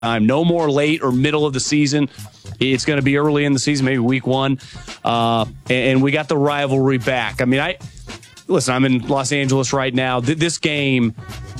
time. No more late or middle of the season. It's going to be early in the season, maybe week 1. And we got the rivalry back. I mean, I'm in Los Angeles right now. This game,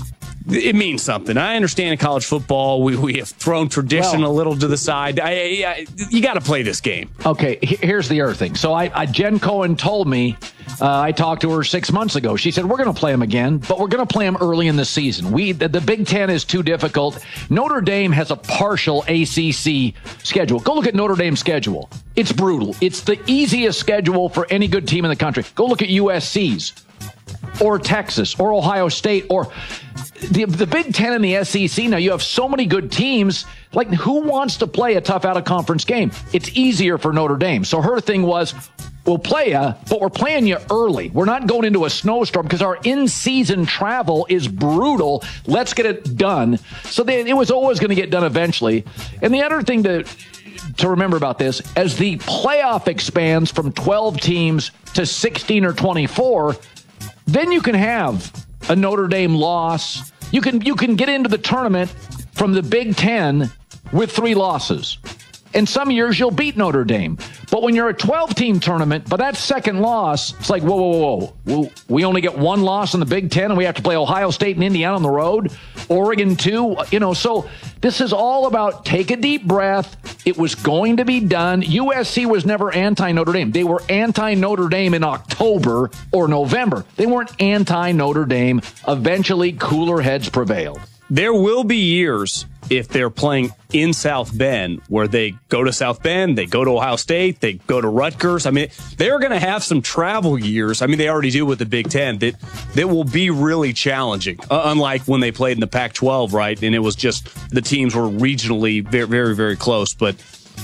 it means something. I understand in college football, we have thrown tradition a little to the side. You got to play this game. Okay, here's the other thing. So Jen Cohen told me, I talked to her 6 months ago. She said, we're going to play them again, but we're going to play them early in the season. The Big Ten is too difficult. Notre Dame has a partial ACC schedule. Go look at Notre Dame's schedule. It's brutal. It's the easiest schedule for any good team in the country. Go look at USC's or Texas or Ohio State or the Big Ten and the SEC. Now, you have so many good teams. Like, who wants to play a tough out-of-conference game? It's easier for Notre Dame. So her thing was, we'll play you, but we're playing you early. We're not going into a snowstorm because our in-season travel is brutal. Let's get it done. So it was always going to get done eventually. And the other thing to remember about this, as the playoff expands from 12 teams to 16 or 24, then you can have a Notre Dame loss. You can get into the tournament from the Big Ten with 3 losses. And some years you'll beat Notre Dame. But when you're a 12-team tournament, but that second loss, it's like, whoa. We only get 1 loss in the Big Ten, and we have to play Ohio State and Indiana on the road, Oregon too. So this is all about take a deep breath. It was going to be done. USC was never anti-Notre Dame. They were anti-Notre Dame in October or November. They weren't anti-Notre Dame. Eventually, cooler heads prevailed. There will be years, if they're playing in South Bend, where they go to South Bend, they go to Ohio State, they go to Rutgers. I mean, they're going to have some travel years. I mean, they already do with the Big Ten. That will be really challenging, unlike when they played in the Pac-12, right? And it was just the teams were regionally very, very, very close. But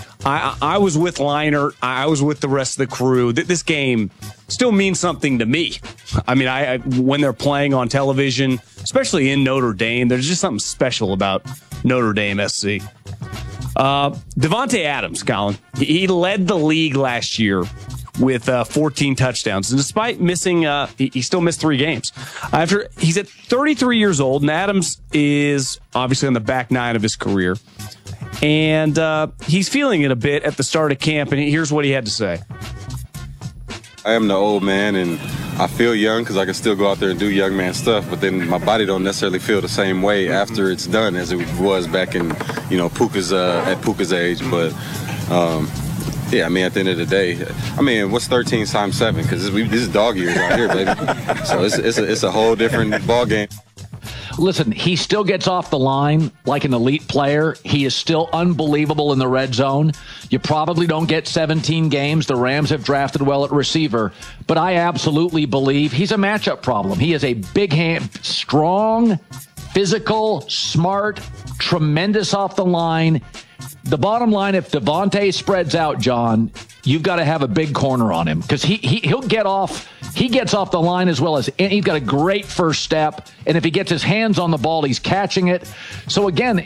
I was with Leinart. I was with the rest of the crew. This game still means something to me. I mean, when they're playing on television, especially in Notre Dame, there's just something special about Notre Dame SC. Davante Adams, Colin, he led the league last year with 14 touchdowns. And despite missing, he still missed 3 games. He's at 33 years old, and Adams is obviously on the back 9 of his career. And he's feeling it a bit at the start of camp, and here's what he had to say. I am the old man, and I feel young because I can still go out there and do young man stuff, but then my body don't necessarily feel the same way after it's done as it was back in, Puka's at Puka's age. But yeah, I mean, at the end of the day, I mean, what's 13 times 7? Because this is dog years out here, baby. So it's a whole different ball game. Listen, he still gets off the line like an elite player. He is still unbelievable in the red zone. You probably don't get 17 games. The Rams have drafted well at receiver, but I absolutely believe he's a matchup problem. He is a big hand, strong, physical, smart, tremendous off the line. The bottom line, if Davante spreads out, John, you've got to have a big corner on him because he'll get off. He gets off the line as well as he's got a great first step. And if he gets his hands on the ball, he's catching it. So again,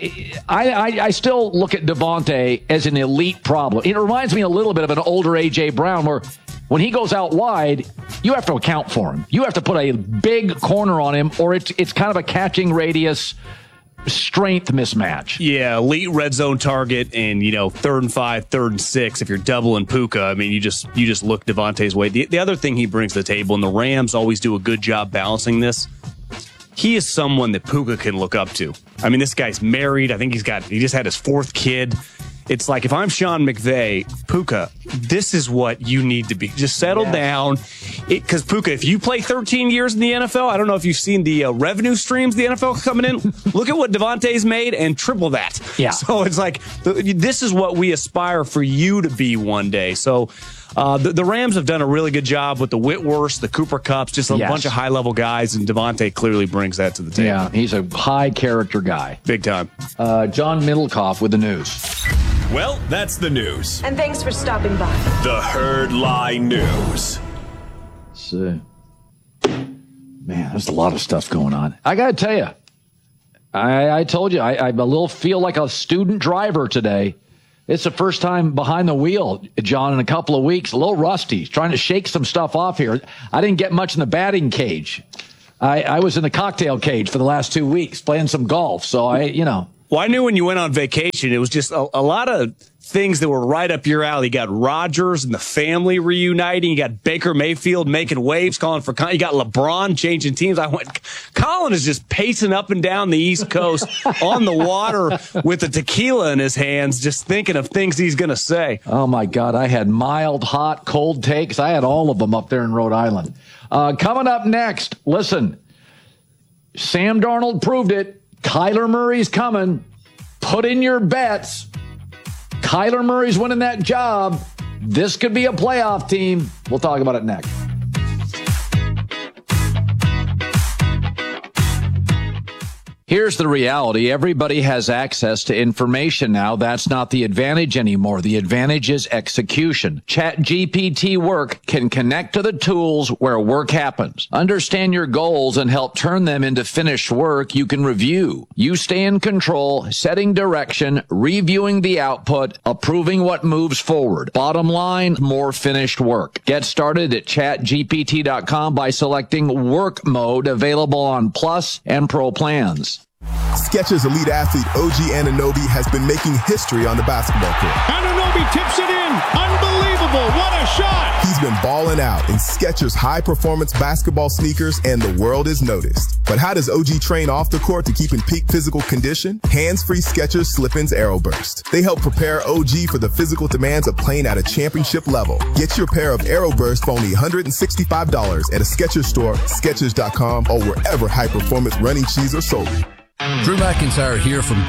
I still look at Davante as an elite problem. It reminds me a little bit of an older A.J. Brown where when he goes out wide, you have to account for him. You have to put a big corner on him or it's kind of a catching radius strength mismatch. Yeah, elite red zone target and 3rd and 5, 3rd and 6. If you're doubling Puka, I mean, you just look Davante's way. The other thing he brings to the table, and the Rams always do a good job balancing this, he is someone that Puka can look up to. I mean, this guy's married. I think he just had his 4th kid. It's like, if I'm Sean McVay, Puka, this is what you need to be. Just settle down. Because, Puka, if you play 13 years in the NFL, I don't know if you've seen the revenue streams the NFL coming in. Look at what Davante's made and triple that. Yeah. So it's like, this is what we aspire for you to be one day. So the Rams have done a really good job with the Whitworths, the Cooper Kupps, just a bunch of high-level guys, and Davante clearly brings that to the table. Yeah, he's a high-character guy. Big time. John Middlecoff with the news. Well, that's the news. And thanks for stopping by. The Herd Lie News. So, man, there's a lot of stuff going on. I got to tell you, I told you, I feel like a student driver today. It's the first time behind the wheel, John, in a couple of weeks. A little rusty. Trying to shake some stuff off here. I didn't get much in the batting cage. I was in the cocktail cage for the last 2 weeks playing some golf. So Well, I knew when you went on vacation, it was just a lot of things that were right up your alley. You got Rodgers and the family reuniting. You got Baker Mayfield making waves, calling for. You got LeBron changing teams. I went. Colin is just pacing up and down the East Coast on the water with the tequila in his hands, just thinking of things he's going to say. Oh my God! I had mild, hot, cold takes. I had all of them up there in Rhode Island. Coming up next, listen. Sam Darnold proved it. Kyler Murray's coming. Put in your bets. Kyler Murray's winning that job. This could be a playoff team. We'll talk about it next. Here's the reality. Everybody has access to information now. That's not the advantage anymore. The advantage is execution. ChatGPT Work can connect to the tools where work happens. Understand your goals and help turn them into finished work you can review. You stay in control, setting direction, reviewing the output, approving what moves forward. Bottom line, more finished work. Get started at chatgpt.com by selecting Work Mode, available on Plus and Pro plans. Skechers elite athlete OG Anunoby has been making history on the basketball court. Anunoby tips it in. Unbelievable. What a shot. He's been balling out in Skechers high-performance basketball sneakers, and the world is noticed. But how does OG train off the court to keep in peak physical condition? Hands-free Skechers Slip-ins Aeroburst. They help prepare OG for the physical demands of playing at a championship level. Get your pair of Aeroburst for only $165 at a Skechers store, Skechers.com, or wherever high-performance running shoes are sold. Drew McIntyre here from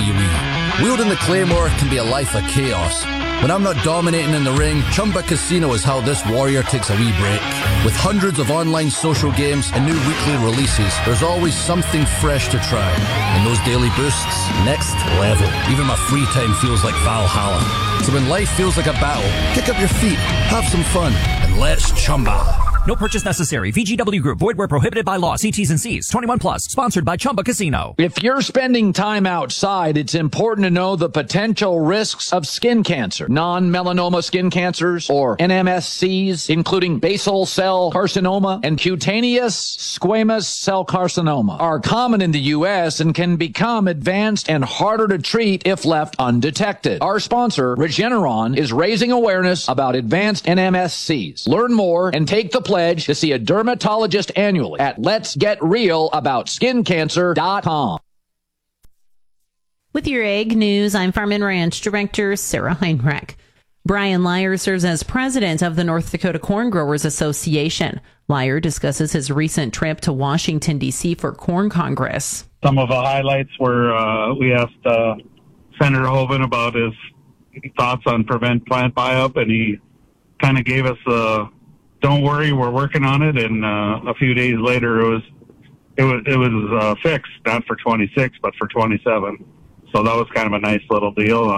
WWE. Wielding the Claymore can be a life of chaos. When I'm not dominating in the ring, Chumba Casino is how this warrior takes a wee break. With hundreds of online social games and new weekly releases, there's always something fresh to try. And those daily boosts, next level. Even my free time feels like Valhalla. So when life feels like a battle, kick up your feet, have some fun, and let's Chumba. No purchase necessary. VGW Group. Void where prohibited by law. See T's and C's. 21 plus. Sponsored by Chumba Casino. If you're spending time outside, it's important to know the potential risks of skin cancer. Non-melanoma skin cancers, or NMSCs, including basal cell carcinoma and cutaneous squamous cell carcinoma, are common in the U.S. and can become advanced and harder to treat if left undetected. Our sponsor, Regeneron, is raising awareness about advanced NMSCs. Learn more and take the pledge to see a dermatologist annually at letsgetrealaboutSkinCancer.com. With your Ag News, I'm Farm and Ranch Director Sarah Heinrich. Brian Lyer serves as president of the North Dakota Corn Growers Association. Lyer discusses his recent trip to Washington, D.C. for Corn Congress. Some of the highlights were we asked Senator Hoeven about his thoughts on prevent plant buy-up, and he kind of gave us don't worry, we're working on it. And a few days later, it was fixed, not for 26, but for 27. So that was kind of a nice little deal.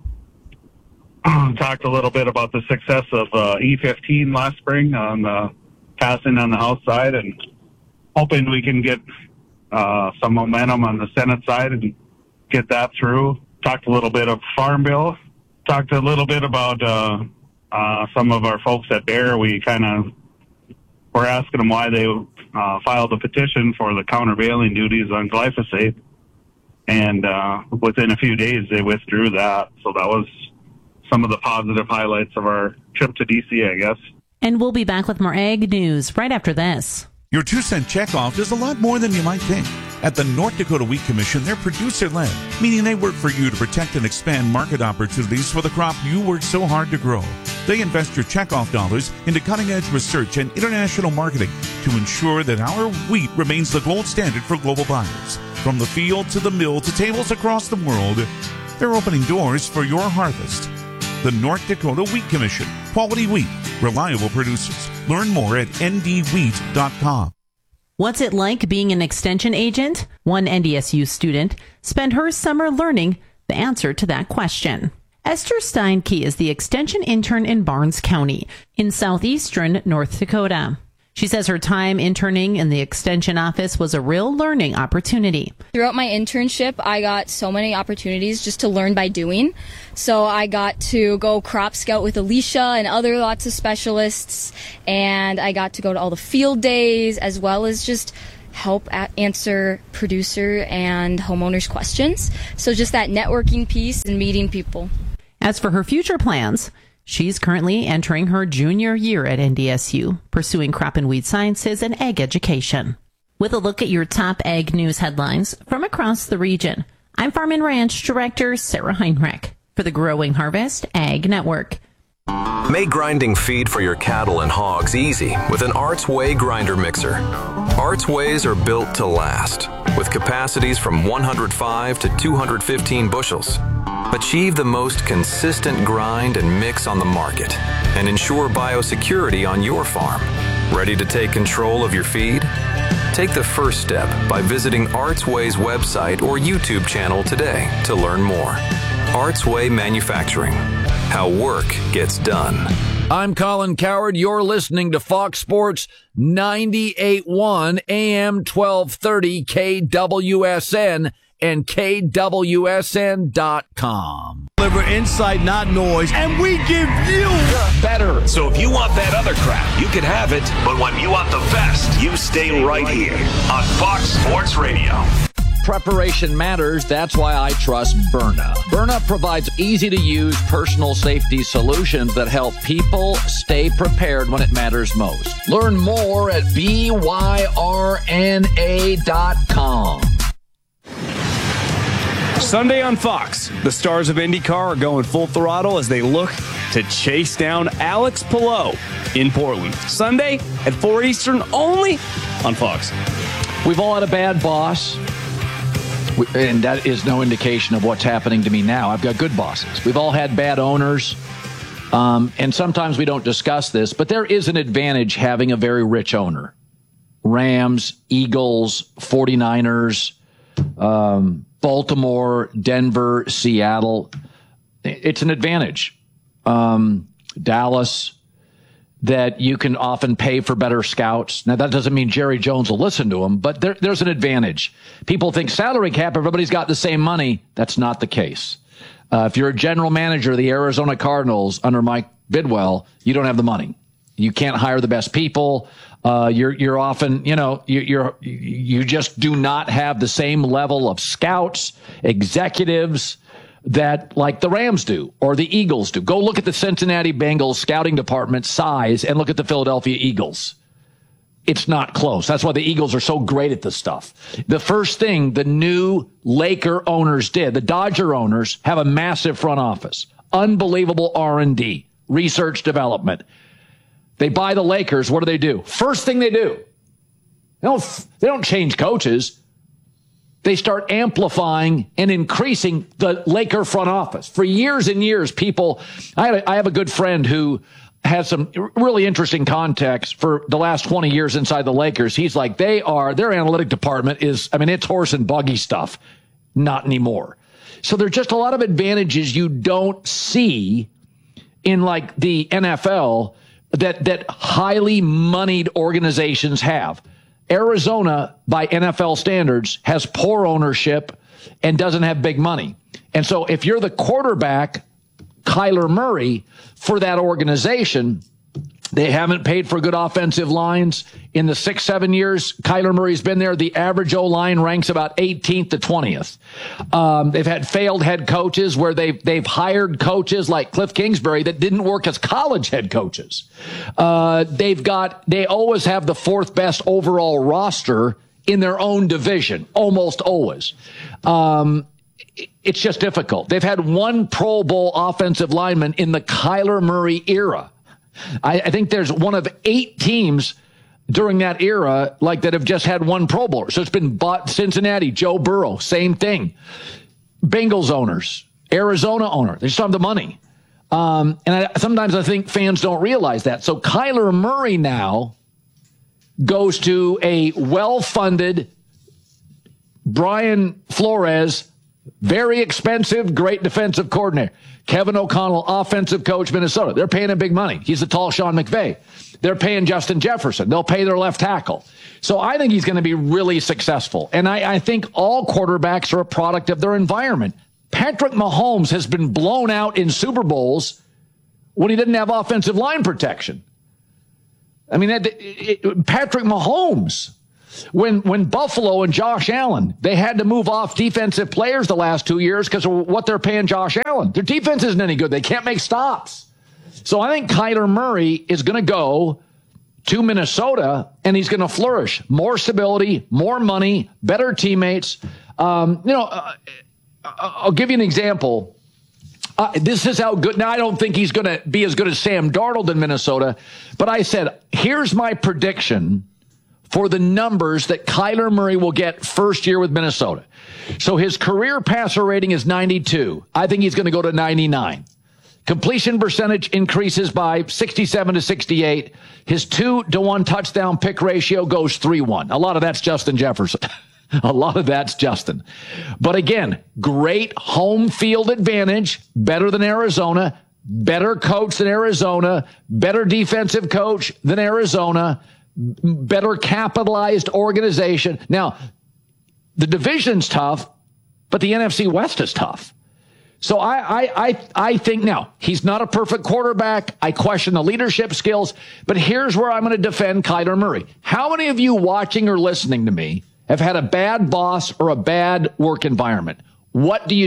Talked a little bit about the success of E15 last spring on passing on the House side, and hoping we can get some momentum on the Senate side and get that through. Talked a little bit of Farm Bill. Talked a little bit about some of our folks at Bayer. We kind of were asking them why they filed a petition for the countervailing duties on glyphosate. And within a few days, they withdrew that. So that was some of the positive highlights of our trip to D.C., I guess. And we'll be back with more Ag News right after this. Your 2-cent checkoff is a lot more than you might think. At the North Dakota Wheat Commission, they're producer-led, meaning they work for you to protect and expand market opportunities for the crop you work so hard to grow. They invest your checkoff dollars into cutting-edge research and international marketing to ensure that our wheat remains the gold standard for global buyers. From the field to the mill to tables across the world, they're opening doors for your harvest. The North Dakota Wheat Commission. Quality wheat. Reliable producers. Learn more at ndwheat.com. What's it like being an extension agent? One NDSU student spent her summer learning the answer to that question. Esther Steinke is the extension intern in Barnes County in southeastern North Dakota. She says her time interning in the extension office was a real learning opportunity. Throughout my internship, I got so many opportunities just to learn by doing. So I got to go crop scout with Alicia and other lots of specialists, and I got to go to all the field days, as well as just help answer producer and homeowners' questions. So just that networking piece and meeting people. As for her future plans, she's currently entering her junior year at NDSU, pursuing crop and weed sciences and ag education. With a look at your top ag news headlines from across the region, I'm Farm and Ranch Director Sarah Heinrich for the Growing Harvest Ag Network. Make grinding feed for your cattle and hogs easy with an Arts Way grinder mixer. Arts Ways are built to last, with capacities from 105 to 215 bushels. Achieve the most consistent grind and mix on the market, and ensure biosecurity on your farm. Ready to take control of your feed? Take the first step by visiting Arts Way's website or YouTube channel today to learn more. Arts Way Manufacturing. How work gets done. I'm Colin Coward. You're listening to Fox Sports 98.1 AM 1230 KWSN and KWSN.com. Deliver insight, not noise, and we give you better. So if you want that other crap, you can have it. But when you want the best, you stay right here on Fox Sports Radio. Preparation matters. That's why I trust Byrna. Byrna provides easy-to-use personal safety solutions that help people stay prepared when it matters most. Learn more at byrna.com. Sunday on Fox, the stars of IndyCar are going full throttle as they look to chase down Alex Palou in Portland. Sunday at 4 Eastern only on Fox. We've all had a bad boss. And that is no indication of what's happening to me now. I've got good bosses. We've all had bad owners. And sometimes we don't discuss this, but there is an advantage having a very rich owner. Rams, Eagles, 49ers, Baltimore, Denver, Seattle. It's an advantage. Dallas, that you can often pay for better scouts. Now, that doesn't mean Jerry Jones will listen to them, but there's an advantage. People think salary cap, everybody's got the same money. That's not the case. If you're a general manager of the Arizona Cardinals under Mike Bidwell, you don't have the money. You can't hire the best people. You're often, you just do not have the same level of scouts, executives, that like the Rams do or the Eagles do. Go look at the Cincinnati Bengals scouting department size and look at the Philadelphia Eagles. It's not close. That's why the Eagles are so great at this stuff. The first thing the new Laker owners did, the Dodger owners have a massive front office, unbelievable R&D, research development. They buy the Lakers. What do? First thing they do, they don't change coaches. They start amplifying and increasing the Laker front office. For years and years, I have a good friend who has some really interesting context for the last 20 years inside the Lakers. He's like, their analytic department it's horse and buggy stuff. Not anymore. So there's just a lot of advantages you don't see in like the NFL that highly moneyed organizations have. Arizona, by NFL standards, has poor ownership and doesn't have big money. And so if you're the quarterback, Kyler Murray, for that organization, they haven't paid for good offensive lines. In the 6-7 years Kyler Murray's been there, the average O-line ranks about 18th to 20th. They've had failed head coaches where they've hired coaches like Cliff Kingsbury that didn't work as college head coaches. They always have the fourth best overall roster in their own division, almost always. It's just difficult. They've had one Pro Bowl offensive lineman in the Kyler Murray era. I think there's one of 8 teams during that era like that have just had one Pro Bowler. So it's been Cincinnati, Joe Burrow, same thing. Bengals owners, Arizona owner, they just don't have the money. Sometimes I think fans don't realize that. So Kyler Murray now goes to a well-funded Brian Flores, very expensive, great defensive coordinator. Kevin O'Connell, offensive coach, Minnesota. They're paying him big money. He's the tall Sean McVay. They're paying Justin Jefferson. They'll pay their left tackle. So I think he's going to be really successful. And I think all quarterbacks are a product of their environment. Patrick Mahomes has been blown out in Super Bowls when he didn't have offensive line protection. I mean, Patrick Mahomes. When Buffalo and Josh Allen, they had to move off defensive players the last 2 years because of what they're paying Josh Allen. Their defense isn't any good. They can't make stops. So I think Kyler Murray is going to go to Minnesota, and he's going to flourish. More stability, more money, better teammates. I'll give you an example. This is how good. Now, I don't think he's going to be as good as Sam Darnold in Minnesota, but I said, here's my prediction for the numbers that Kyler Murray will get first year with Minnesota. So his career passer rating is 92. I think he's going to go to 99. Completion percentage increases by 67 to 68. His 2-to-1 touchdown pick ratio goes 3-1. A lot of that's Justin Jefferson. A lot of that's Justin. But again, great home field advantage, better than Arizona, better coach than Arizona, better defensive coach than Arizona, better capitalized organization. Now, the division's tough, but the NFC West is tough. So I think now he's not a perfect quarterback. I question the leadership skills, but here's where I'm going to defend Kyler Murray. How many of you watching or listening to me have had a bad boss or a bad work environment? What do?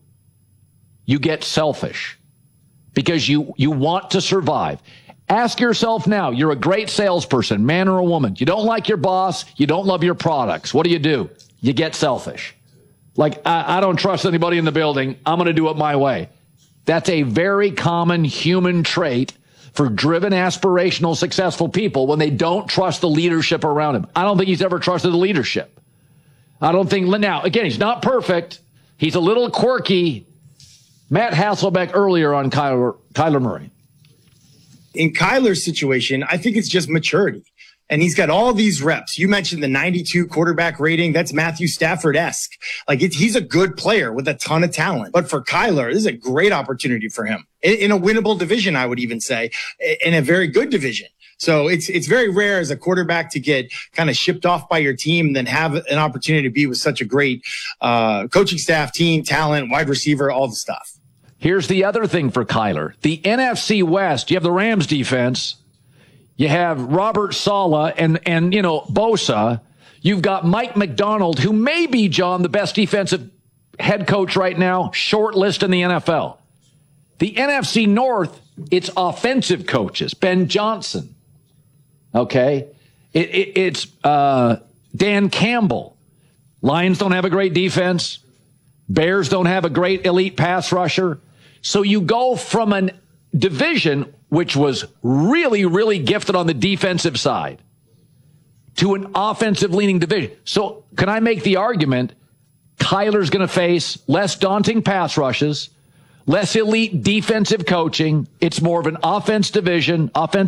You get selfish because you want to survive. Ask yourself now, you're a great salesperson, man or a woman. You don't like your boss. You don't love your products. What do? You get selfish. Like, I don't trust anybody in the building. I'm going to do it my way. That's a very common human trait for driven, aspirational, successful people when they don't trust the leadership around him. I don't think he's ever trusted the leadership. I don't think, now, again, he's not perfect. He's a little quirky. Matt Hasselbeck earlier on Kyler Murray. In Kyler's situation, I think it's just maturity. And he's got all these reps. You mentioned the 92 quarterback rating. That's Matthew Stafford-esque. Like, he's a good player with a ton of talent. But for Kyler, this is a great opportunity for him in a winnable division, I would even say, in a very good division. So it's very rare as a quarterback to get kind of shipped off by your team and then have an opportunity to be with such a great coaching staff, team, talent, wide receiver, all the stuff. Here's the other thing for Kyler. The NFC West, you have the Rams defense. You have Robert Saleh and Bosa. You've got Mike McDonald, who may be, John, the best defensive head coach right now, short list in the NFL. The NFC North, it's offensive coaches. Ben Johnson. Okay? It's Dan Campbell. Lions don't have a great defense. Bears don't have a great elite pass rusher. So you go from a division which was really, really gifted on the defensive side, to an offensive-leaning division. So can I make the argument Kyler's going to face less daunting pass rushes, less elite defensive coaching. It's more of an offensive division,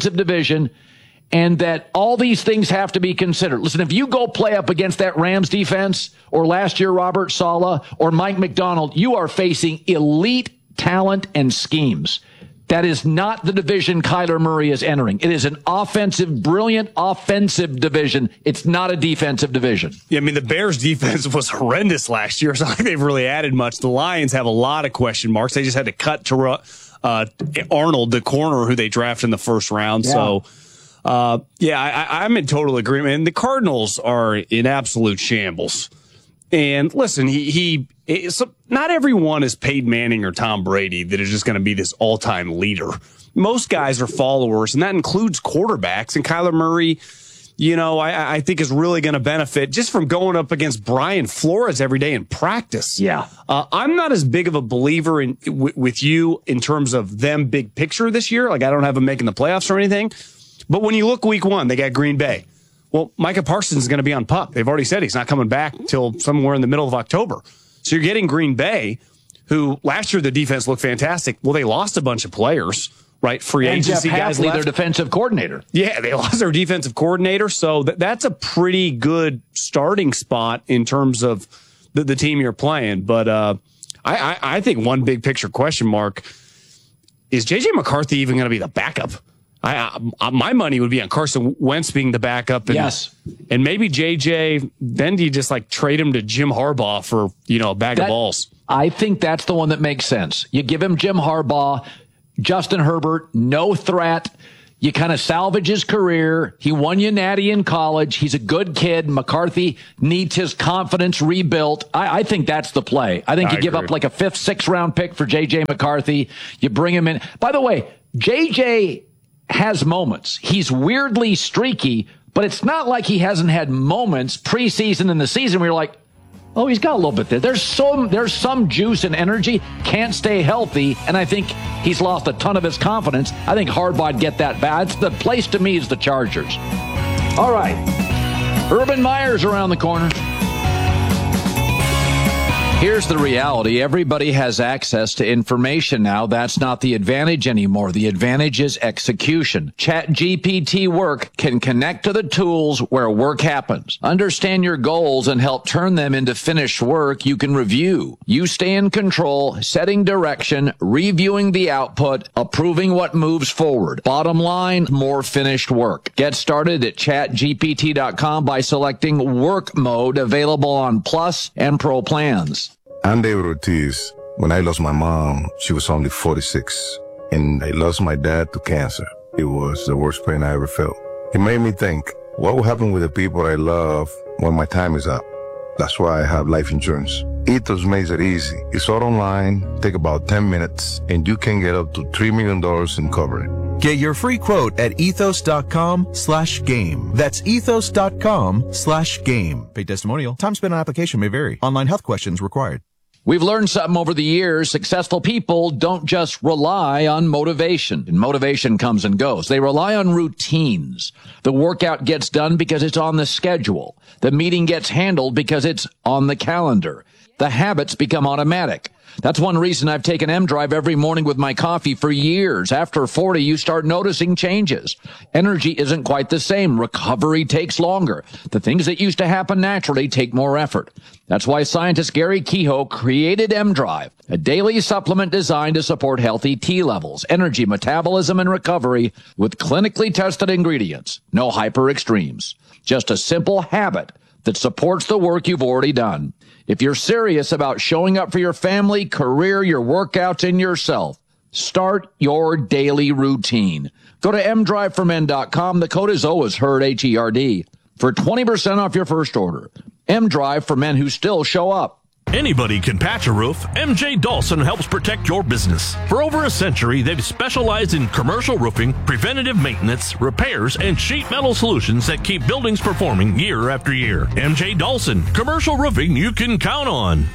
and that all these things have to be considered. Listen, if you go play up against that Rams defense, or last year Robert Saleh or Mike McDonald, you are facing elite talent and schemes. That is not the division Kyler Murray is entering. It is an brilliant offensive division. It's not a defensive division. Yeah, I mean, the Bears' defense was horrendous last year. It's not like they've really added much. The Lions have a lot of question marks. They just had to cut to Arnold, the corner who they drafted in the first round. Yeah. So, I'm in total agreement. And the Cardinals are in absolute shambles. And listen, so not everyone is Peyton Manning or Tom Brady that is just going to be this all-time leader. Most guys are followers, and that includes quarterbacks. And Kyler Murray, I think is really going to benefit just from going up against Brian Flores every day in practice. Yeah. I'm not as big of a believer with you in terms of them big picture this year. Like, I don't have them making the playoffs or anything. But when you look week one, they got Green Bay. Well, Micah Parsons is going to be on PUP. They've already said he's not coming back till somewhere in the middle of October. So you're getting Green Bay, who last year the defense looked fantastic. Well, they lost a bunch of players, right? Free agency guys left. Their defensive coordinator. Yeah, they lost their defensive coordinator. So that's a pretty good starting spot in terms of the team you're playing. But I think one big picture question mark is J.J. McCarthy even going to be the backup? My money would be on Carson Wentz being the backup. And maybe JJ, then do you just trade him to Jim Harbaugh for, a bag of balls? I think that's the one that makes sense. You give him Jim Harbaugh, Justin Herbert, no threat. You kind of salvage his career. He won you Natty in college. He's a good kid. McCarthy needs his confidence rebuilt. I think that's the play. I think you give up like a 5th, 6th round pick for J.J. McCarthy. You bring him in. By the way, J.J. has moments. He's weirdly streaky, but it's not like he hasn't had moments preseason in the season where you're like, oh, he's got a little bit there. There's some juice and energy. Can't stay healthy, and I think he's lost a ton of his confidence. I think Harbaugh'd get that bad. The place to me is the Chargers. All right. Urban Meyer's around the corner. Here's the reality. Everybody has access to information now. That's not the advantage anymore. The advantage is execution. ChatGPT Work can connect to the tools where work happens. Understand your goals and help turn them into finished work you can review. You stay in control, setting direction, reviewing the output, approving what moves forward. Bottom line, more finished work. Get started at chatgpt.com by selecting Work Mode, available on Plus and Pro plans. I'm David Ortiz. When I lost my mom, she was only 46, and I lost my dad to cancer. It was the worst pain I ever felt. It made me think, what will happen with the people I love when my time is up? That's why I have life insurance. Ethos makes it easy. It's all online, take about 10 minutes, and you can get up to $3 million in coverage. Get your free quote at ethos.com/game. That's ethos.com/game. Paid testimonial. Time spent on application may vary. Online health questions required. We've learned something over the years. Successful people don't just rely on motivation, and motivation comes and goes. They rely on routines. The workout gets done because it's on the schedule. The meeting gets handled because it's on the calendar. The habits become automatic. That's one reason I've taken M-Drive every morning with my coffee for years. After 40, you start noticing changes. Energy isn't quite the same. Recovery takes longer. The things that used to happen naturally take more effort. That's why scientist Gary Kehoe created M-Drive, a daily supplement designed to support healthy T levels, energy, metabolism, and recovery with clinically tested ingredients. No hyper extremes. Just a simple habit that supports the work you've already done. If you're serious about showing up for your family, career, your workouts, and yourself, start your daily routine. Go to mdriveformen.com. The code is always HERD, H-E-R-D, for 20% off your first order. M-Drive for men who still show up. Anybody can patch a roof. MJ Dawson helps protect your business. For over a century, they've specialized in commercial roofing, preventative maintenance, repairs, and sheet metal solutions that keep buildings performing year after year. MJ Dawson, commercial roofing you can count on.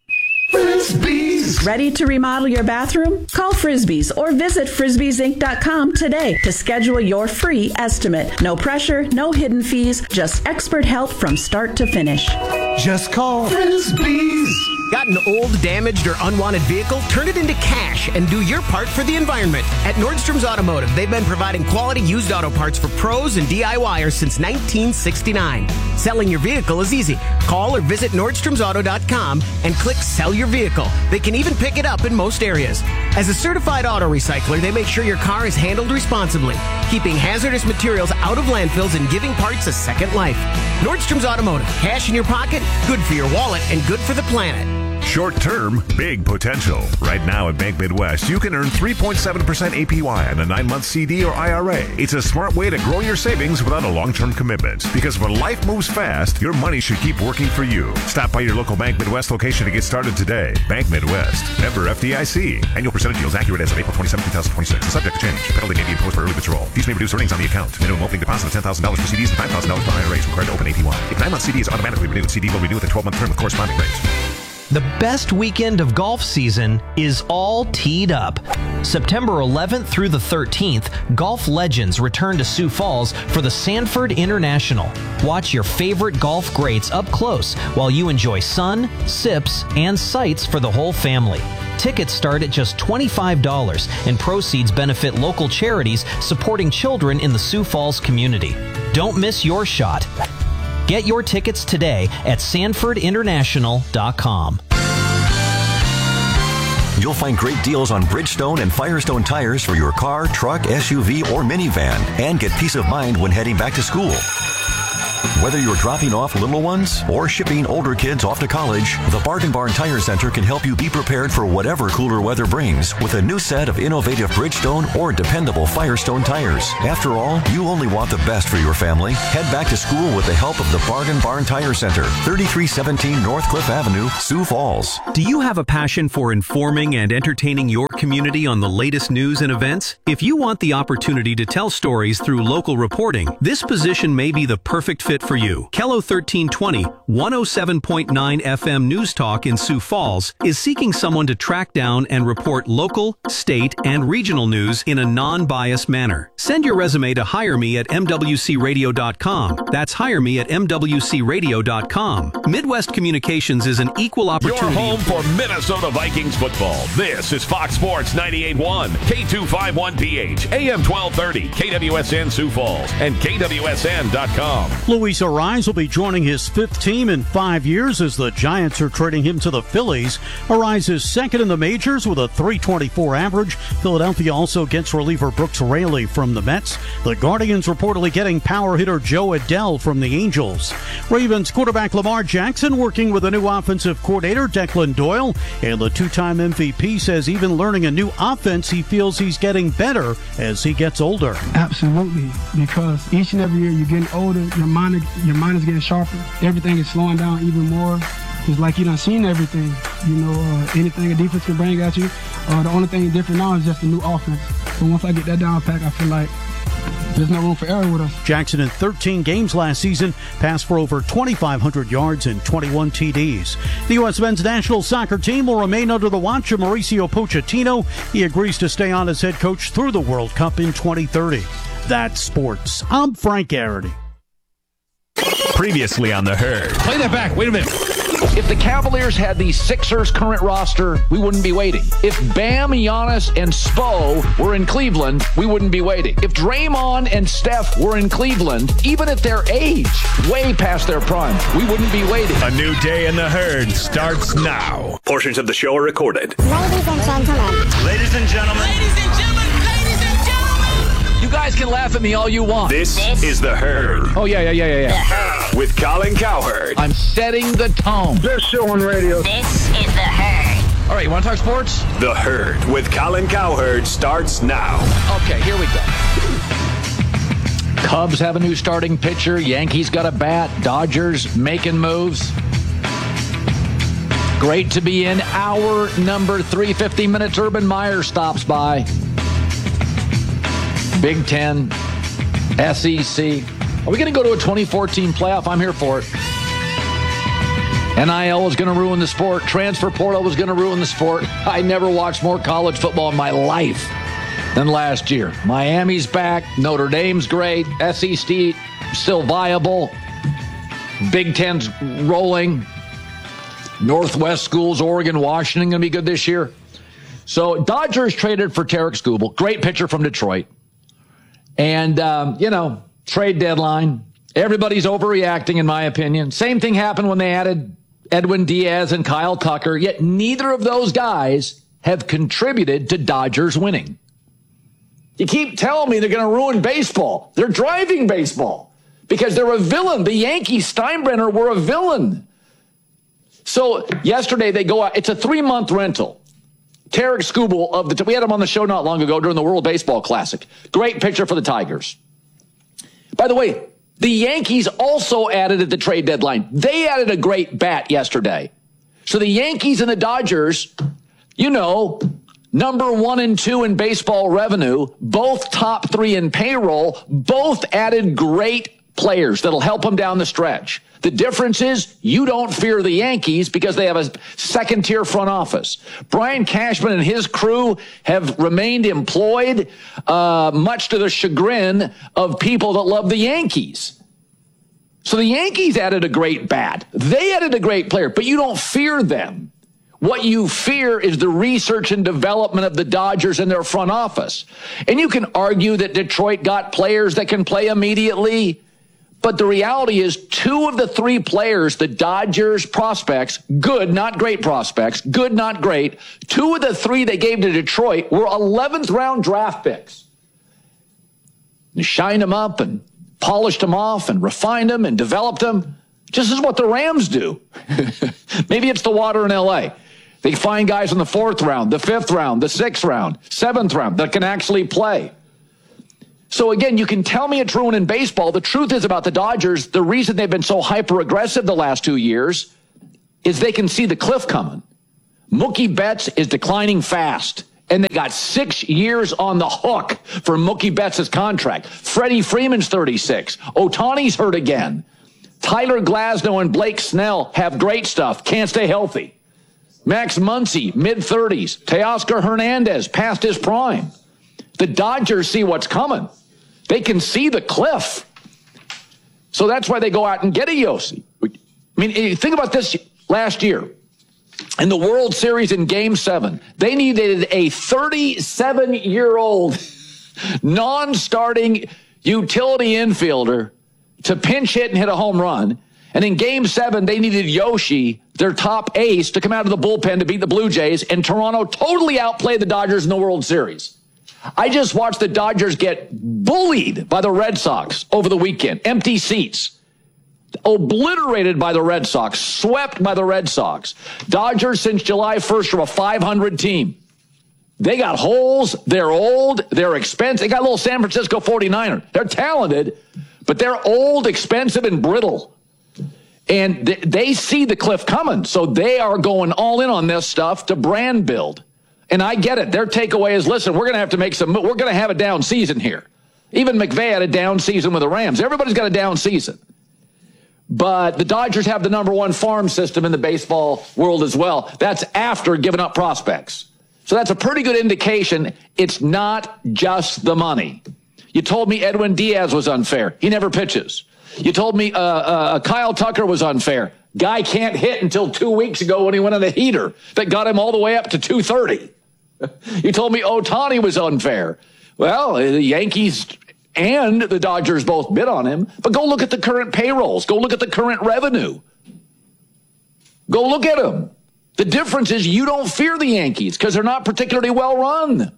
Frisbees. Ready to remodel your bathroom? Call Frisbees or visit frisbeesinc.com today to schedule your free estimate. No pressure, no hidden fees, just expert help from start to finish. Just call Frisbees. Got an old, damaged, or unwanted vehicle? Turn it into cash and do your part for the environment. At Nordstrom's Automotive, they've been providing quality used auto parts for pros and DIYers since 1969. Selling your vehicle is easy. Call or visit NordstromsAuto.com and click Sell Your Vehicle. They can even pick it up in most areas. As a certified auto recycler, they make sure your car is handled responsibly, keeping hazardous materials out of landfills and giving parts a second life. Nordstrom's Automotive. Cash in your pocket, good for your wallet, and good for the planet. Short term, big potential. Right now at Bank Midwest, you can earn 3.7% APY on a 9-month CD or IRA. It's a smart way to grow your savings without a long-term commitment. Because when life moves fast, your money should keep working for you. Stop by your local Bank Midwest location to get started today. Bank Midwest. Member FDIC. Annual percentage yields accurate as of April 27, 2026. Subject to change. Penalty may be imposed for early withdrawal. Fees may reduce earnings on the account. Minimum opening deposit of $10,000 for CDs and $5,000 for IRAs required to open APY. If 9-month CD is automatically renewed, CD will renew with a 12-month term with corresponding rates. The best weekend of golf season is all teed up. September 11th through the 13th, golf legends return to Sioux Falls for the Sanford International. Watch your favorite golf greats up close while you enjoy sun, sips, and sights for the whole family. Tickets start at just $25, and proceeds benefit local charities supporting children in the Sioux Falls community. Don't miss your shot. Get your tickets today at SanfordInternational.com. You'll find great deals on Bridgestone and Firestone tires for your car, truck, SUV, or minivan, and get peace of mind when heading back to school. Whether you're dropping off little ones or shipping older kids off to college, the Bargain Barn Tire Center can help you be prepared for whatever cooler weather brings with a new set of innovative Bridgestone or dependable Firestone tires. After all, you only want the best for your family. Head back to school with the help of the Bargain Barn Tire Center, 3317 North Cliff Avenue, Sioux Falls. Do you have a passion for informing and entertaining your community on the latest news and events? If you want the opportunity to tell stories through local reporting, this position may be the perfect fit for you. KELO 1320, 107.9 FM News Talk in Sioux Falls is seeking someone to track down and report local, state, and regional news in a non-biased manner. Send your resume to hireme@mwcradio.com. That's hireme@mwcradio.com. Midwest Communications is an equal opportunity. Your home for Minnesota Vikings football. This is Fox Sports 98.1, K251PH, AM 1230, KWSN Sioux Falls, and KWSN.com. Luis Arraez will be joining his fifth team in 5 years as the Giants are trading him to the Phillies. Arraez is second in the majors with a .324 average. Philadelphia also gets reliever Brooks Raley from the Mets. The Guardians reportedly getting power hitter Joe Adell from the Angels. Ravens quarterback Lamar Jackson working with a new offensive coordinator Declan Doyle, and the two-time MVP says even learning a new offense, he feels he's getting better as he gets older. Absolutely, because each and every year you're getting older, your mind is getting sharper. Everything is slowing down even more. It's like you done seen everything. Anything a defense can bring at you. The only thing different now is just a new offense. So once I get that down pat, I feel like there's no room for error with us. Jackson in 13 games last season passed for over 2,500 yards and 21 TDs. The U.S. men's national soccer team will remain under the watch of Mauricio Pochettino. He agrees to stay on as head coach through the World Cup in 2030. That's sports. I'm Frank Garrity. Previously on The Herd. Play that back. Wait a minute. If the Cavaliers had the Sixers' current roster, we wouldn't be waiting. If Bam, Giannis, and Spo were in Cleveland, we wouldn't be waiting. If Draymond and Steph were in Cleveland, even at their age, way past their prime, we wouldn't be waiting. A new day in The Herd starts now. Portions of the show are recorded. Ladies and gentlemen. Ladies and gentlemen. Ladies and gentlemen. Ladies and gentlemen. You guys can laugh at me all you want. This is The Herd. Oh, yeah. The Herd. With Colin Cowherd. I'm setting the tone. Best show on radio. This is The Herd. All right, you want to talk sports? The Herd with Colin Cowherd starts now. Okay, here we go. Cubs have a new starting pitcher. Yankees got a bat. Dodgers making moves. Great to be in hour number 350 minutes. Urban Meyer stops by. Big Ten, SEC. Are we going to go to a 2014 playoff? I'm here for it. NIL was going to ruin the sport. Transfer portal was going to ruin the sport. I never watched more college football in my life than last year. Miami's back. Notre Dame's great. SEC still viable. Big Ten's rolling. Northwest schools, Oregon, Washington, going to be good this year. So Dodgers traded for Tarek Skubal. Great pitcher from Detroit. And, trade deadline. Everybody's overreacting, in my opinion. Same thing happened when they added Edwin Diaz and Kyle Tucker, yet neither of those guys have contributed to Dodgers winning. You keep telling me they're going to ruin baseball. They're driving baseball because they're a villain. The Yankees, Steinbrenner, were a villain. So yesterday they go out. It's a 3-month rental. Tarek Skubal we had him on the show not long ago during the World Baseball Classic. Great pitcher for the Tigers. By the way, the Yankees also added at the trade deadline. They added a great bat yesterday. So the Yankees and the Dodgers, number 1 and 2 in baseball revenue, both top 3 in payroll, both added great players that'll help them down the stretch. The difference is you don't fear the Yankees because they have a second-tier front office. Brian Cashman and his crew have remained employed, much to the chagrin of people that love the Yankees. So the Yankees added a great bat. They added a great player, but you don't fear them. What you fear is the research and development of the Dodgers and their front office. And you can argue that Detroit got players that can play immediately. But the reality is 2 of the 3 players, the Dodgers prospects, good, not great prospects, good, not great, 2 of the 3 they gave to Detroit were 11th round draft picks. You shine them up and polished them off and refined them and developed them. Just as what the Rams do. Maybe it's the water in L.A. They find guys in the 4th round, the 5th round, the 6th round, 7th round that can actually play. So again, you can tell me it's ruining baseball. The truth is about the Dodgers, the reason they've been so hyper-aggressive the last 2 years is they can see the cliff coming. Mookie Betts is declining fast, and they got 6 years on the hook for Mookie Betts' contract. Freddie Freeman's 36. Ohtani's hurt again. Tyler Glasnow and Blake Snell have great stuff, can't stay healthy. Max Muncy, mid-30s. Teoscar Hernandez, past his prime. The Dodgers see what's coming. They can see the cliff. So that's why they go out and get a Yossi. I mean, think about this last year. In the World Series in Game 7, they needed a 37-year-old non-starting utility infielder to pinch hit and hit a home run. And in Game 7, they needed Yoshi, their top ace, to come out of the bullpen to beat the Blue Jays, and Toronto totally outplayed the Dodgers in the World Series. I just watched the Dodgers get bullied by the Red Sox over the weekend. Empty seats. Obliterated by the Red Sox. Swept by the Red Sox. Dodgers since July 1st are a 500 team. They got holes. They're old. They're expensive. They got a little San Francisco 49er. They're talented, but they're old, expensive, and brittle. And they see the cliff coming, so they are going all in on this stuff to brand build. And I get it. Their takeaway is, listen, we're going to have to make some, we're going to have a down season here. Even McVay had a down season with the Rams. Everybody's got a down season. But the Dodgers have the #1 farm system in the baseball world as well. That's after giving up prospects. So that's a pretty good indication it's not just the money. You told me Edwin Diaz was unfair. He never pitches. You told me Kyle Tucker was unfair. Guy can't hit until 2 weeks ago when he went on a heater that got him all the way up to 230. You told me Ohtani was unfair. Well, the Yankees and the Dodgers both bid on him. But go look at the current payrolls. Go look at the current revenue. Go look at them. The difference is you don't fear the Yankees because they're not particularly well run.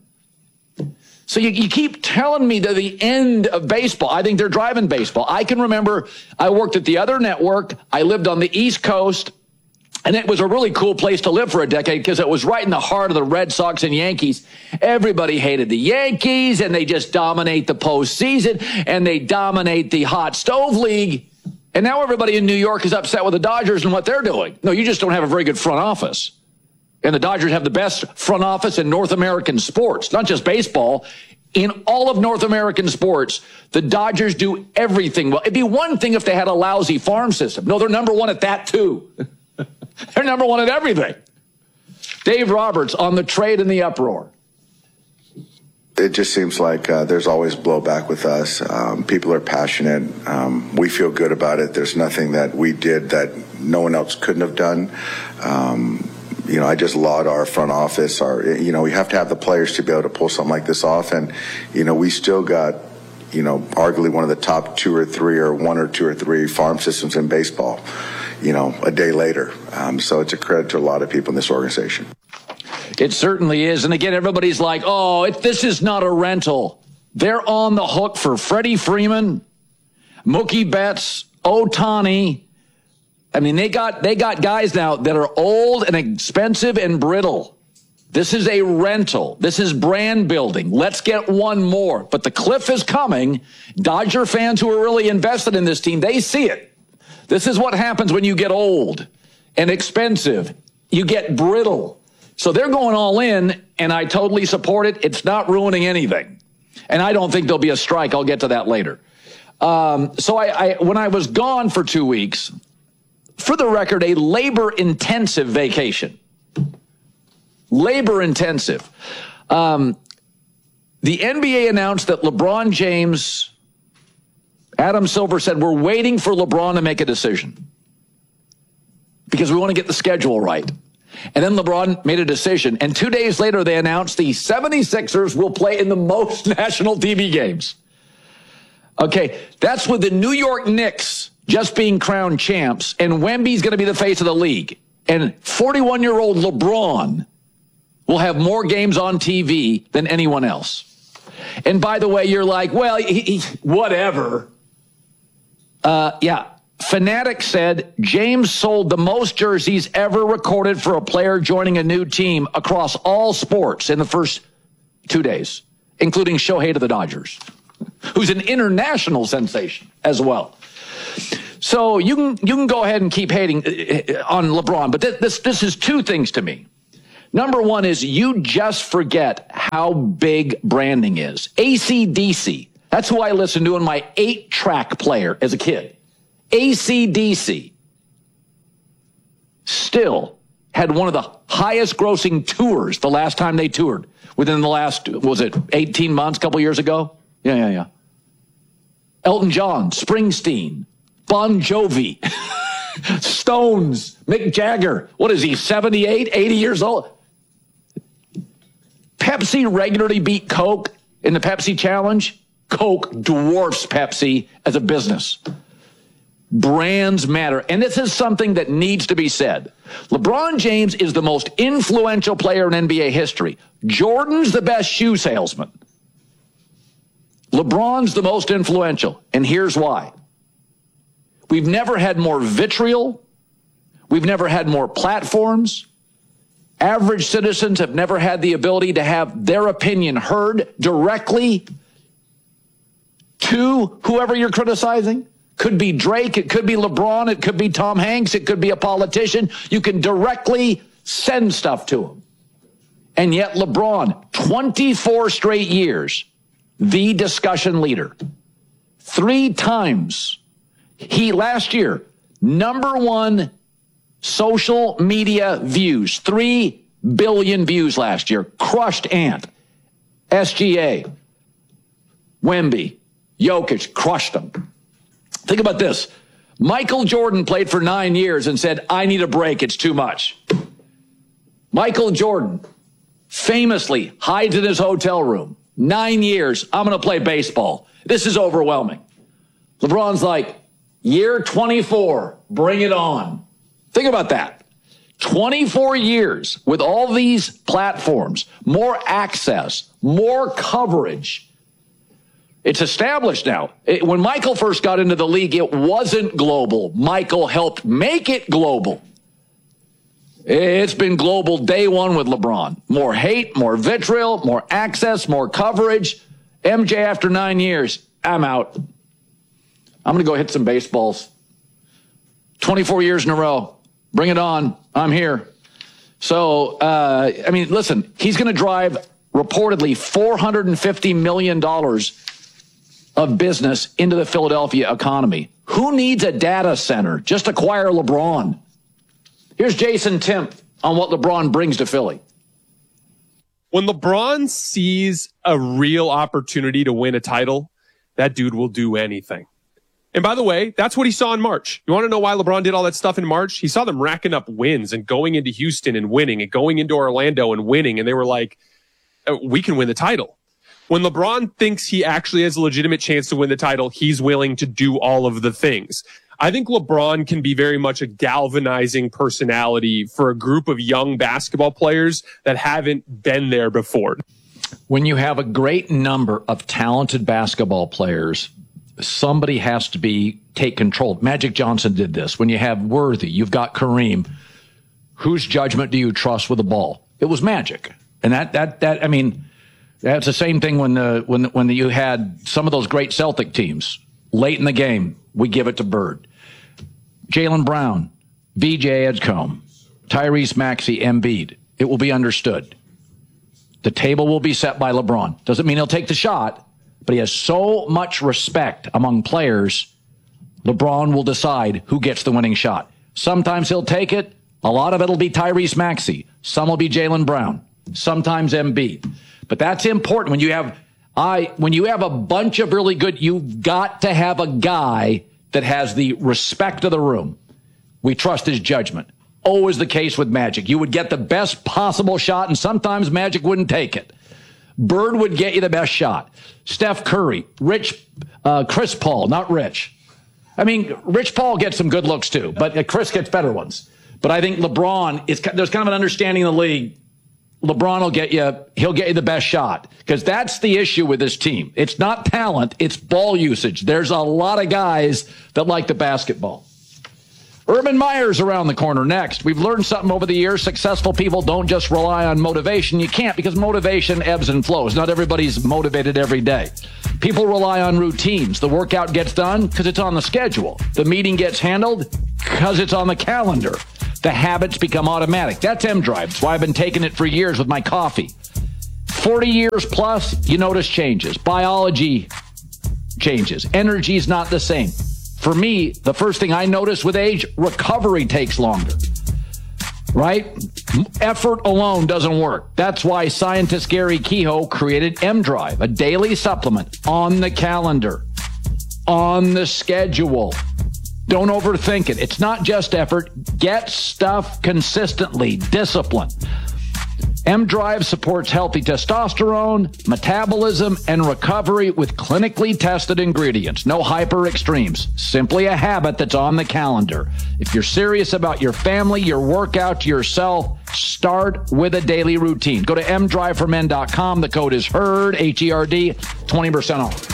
So you keep telling me that the end of baseball, I think they're driving baseball. I can remember I worked at the other network. I lived on the East Coast, and it was a really cool place to live for a decade because it was right in the heart of the Red Sox and Yankees. Everybody hated the Yankees, and they just dominate the postseason, and they dominate the hot stove league. And now everybody in New York is upset with the Dodgers and what they're doing. No, you just don't have a very good front office. And the Dodgers have the best front office in North American sports, not just baseball. In all of North American sports, the Dodgers do everything well. It'd be one thing if they had a lousy farm system. No, they're #1 at that, too. They're #1 at everything. Dave Roberts on the trade and the uproar. It just seems like there's always blowback with us. People are passionate. We feel good about it. There's nothing that we did that no one else couldn't have done. I just laud our front office. We have to have the players to be able to pull something like this off. And, we still got, arguably one of the top 2 or 3 or 1 or 2 or 3 farm systems in baseball, a day later. So it's a credit to a lot of people in this organization. It certainly is. And again, everybody's like, this is not a rental. They're on the hook for Freddie Freeman, Mookie Betts, Ohtani. I mean, they got guys now that are old and expensive and brittle. This is a rental. This is brand building. Let's get one more. But the cliff is coming. Dodger fans who are really invested in this team, they see it. This is what happens when you get old and expensive. You get brittle. So they're going all in, and I totally support it. It's not ruining anything. And I don't think there'll be a strike. I'll get to that later. So when I was gone for 2 weeks, for the record, a labor-intensive vacation. Labor-intensive. The NBA announced that LeBron James, Adam Silver said, we're waiting for LeBron to make a decision because we want to get the schedule right. And then LeBron made a decision. And 2 days later, they announced the 76ers will play in the most national TV games. Okay, that's with the New York Knicks just being crowned champs, and Wemby's going to be the face of the league. And 41-year-old LeBron will have more games on TV than anyone else. And by the way, you're like, well, whatever. Yeah. Fanatic said James sold the most jerseys ever recorded for a player joining a new team across all sports in the first 2 days, including Shohei to the Dodgers, who's an international sensation as well. So you can go ahead and keep hating on LeBron, but this is two things to me. Number one is you just forget how big branding is. AC/DC, that's who I listened to in my 8-track player as a kid. AC/DC still had one of the highest grossing tours the last time they toured within the last, was it 18 months, a couple years ago? Yeah. Elton John, Springsteen, Bon Jovi, Stones, Mick Jagger. What is he, 78, 80 years old? Pepsi regularly beat Coke in the Pepsi Challenge. Coke dwarfs Pepsi as a business. Brands matter. And this is something that needs to be said. LeBron James is the most influential player in NBA history. Jordan's the best shoe salesman. LeBron's the most influential. And here's why. We've never had more vitriol. We've never had more platforms. Average citizens have never had the ability to have their opinion heard directly to whoever you're criticizing. Could be Drake, it could be LeBron, it could be Tom Hanks, it could be a politician. You can directly send stuff to him. And yet LeBron, 24 straight years, the discussion leader. 3 times. He, last year, #1 social media views. 3 billion views last year. Crushed Ant. SGA. Wemby. Jokic. Crushed them. Think about this. Michael Jordan played for 9 years and said, I need a break. It's too much. Michael Jordan famously hides in his hotel room. 9 years. I'm going to play baseball. This is overwhelming. LeBron's like, year 24, bring it on. Think about that. 24 years with all these platforms, more access, more coverage. It's established now. When Michael first got into the league, it wasn't global. Michael helped make it global. It's been global day one with LeBron. More hate, more vitriol, more access, more coverage. MJ, after 9 years, I'm out. I'm going to go hit some baseballs. 24 years in a row. Bring it on. I'm here. So, listen, he's going to drive reportedly $450 million of business into the Philadelphia economy. Who needs a data center? Just acquire LeBron. Here's Jason Timp on what LeBron brings to Philly. When LeBron sees a real opportunity to win a title, that dude will do anything. And by the way, that's what he saw in March. You want to know why LeBron did all that stuff in March? He saw them racking up wins and going into Houston and winning and going into Orlando and winning. And they were like, we can win the title. When LeBron thinks he actually has a legitimate chance to win the title, he's willing to do all of the things. I think LeBron can be very much a galvanizing personality for a group of young basketball players that haven't been there before. When you have a great number of talented basketball players, somebody has to take control. Magic Johnson did this. When you have Worthy, you've got Kareem. Whose judgment do you trust with the ball? It was Magic. And that's the same thing when you had some of those great Celtic teams. Late in the game, we give it to Bird. Jaylen Brown, VJ Edgecombe, Tyrese Maxey, Embiid. It will be understood. The table will be set by LeBron. Doesn't mean he'll take the shot, but he has so much respect among players, LeBron will decide who gets the winning shot. Sometimes he'll take it. A lot of it will be Tyrese Maxey. Some will be Jaylen Brown. Sometimes Embiid. But that's important. When you have a bunch of really good, you've got to have a guy that has the respect of the room. We trust his judgment. Always the case with Magic. You would get the best possible shot, and sometimes Magic wouldn't take it. Bird would get you the best shot. Steph Curry, Chris Paul, not Rich. Rich Paul gets some good looks too, but Chris gets better ones. But I think LeBron, there's kind of an understanding in the league. LeBron will get you, he'll get you the best shot, because that's the issue with this team. It's not talent, it's ball usage. There's a lot of guys that like the basketball. Urban Meyer's around the corner next. We've learned something over the years. Successful people don't just rely on motivation. You can't, because motivation ebbs and flows. Not everybody's motivated every day. People rely on routines. The workout gets done because it's on the schedule. The meeting gets handled because it's on the calendar. The habits become automatic. That's M-Drive. That's why I've been taking it for years with my coffee. 40 years plus, you notice changes. Biology changes. Energy is not the same. For me, the first thing I notice with age, recovery takes longer, right? Effort alone doesn't work. That's why scientist Gary Kehoe created M-Drive, a daily supplement on the calendar, on the schedule. Don't overthink it. It's not just effort. Get stuff consistently. Discipline. M-Drive supports healthy testosterone, metabolism, and recovery with clinically tested ingredients. No hyper extremes. Simply a habit that's on the calendar. If you're serious about your family, your workout, yourself, start with a daily routine. Go to mdriveformen.com. The code is HERD, H-E-R-D, 20% off.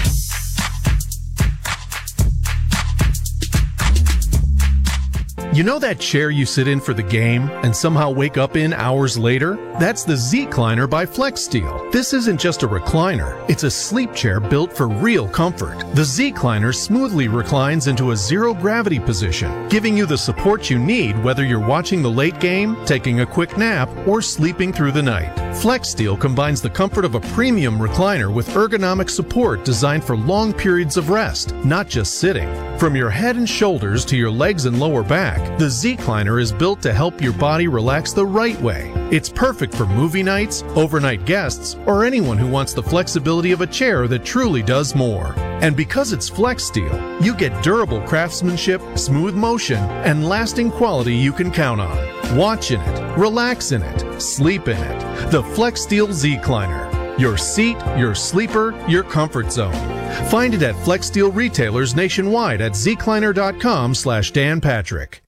You know that chair you sit in for the game and somehow wake up in hours later? That's the Z-Cliner by FlexSteel. This isn't just a recliner, it's a sleep chair built for real comfort. The Z-Cliner smoothly reclines into a zero-gravity position, giving you the support you need whether you're watching the late game, taking a quick nap, or sleeping through the night. FlexSteel combines the comfort of a premium recliner with ergonomic support designed for long periods of rest, not just sitting. From your head and shoulders to your legs and lower back, the Z-Cliner is built to help your body relax the right way. It's perfect for movie nights, overnight guests, or anyone who wants the flexibility of a chair that truly does more. And because it's FlexSteel, you get durable craftsmanship, smooth motion, and lasting quality you can count on. Watch in it, relax in it, sleep in it. The FlexSteel Z-Cliner. Your seat, your sleeper, your comfort zone. Find it at FlexSteel retailers nationwide at zcliner.com/Dan Patrick.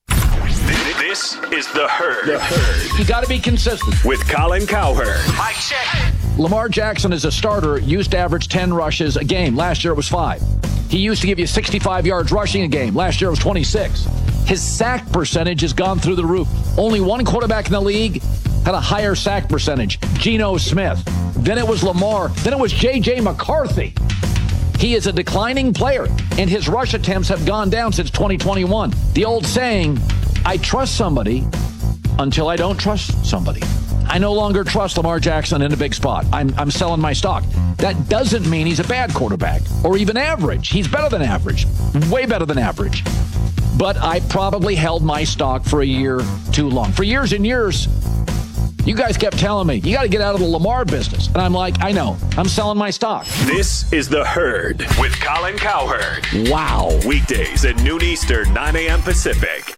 This is The Herd. You got to be consistent. With Colin Cowherd. Mic check. Lamar Jackson as a starter used to average 10 rushes a game. Last year it was 5. He used to give you 65 yards rushing a game. Last year it was 26. His sack percentage has gone through the roof. Only one quarterback in the league had a higher sack percentage, Geno Smith. Then it was Lamar. Then it was J.J. McCarthy. He is a declining player, and his rush attempts have gone down since 2021. The old saying, I trust somebody until I don't trust somebody. I no longer trust Lamar Jackson in a big spot. I'm selling my stock. That doesn't mean he's a bad quarterback or even average. He's better than average, way better than average. But I probably held my stock for a year too long. For years and years, you guys kept telling me, you got to get out of the Lamar business. And I'm like, I know. I'm selling my stock. This is The Herd with Colin Cowherd. Wow. Weekdays at noon Eastern, 9 a.m. Pacific.